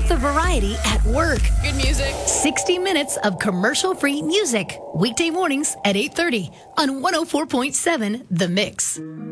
get the variety at work. Good music. 60 minutes of commercial-free music. Weekday mornings at 8:30 on 104.7 The Mix.